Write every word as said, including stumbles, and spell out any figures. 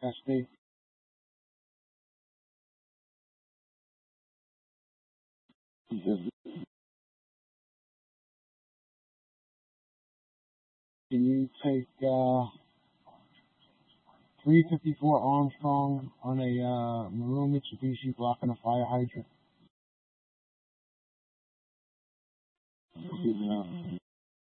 S D. Can you take uh, three fifty-four Armstrong on a uh, maroon Mitsubishi blocking a fire hydrant? Yeah.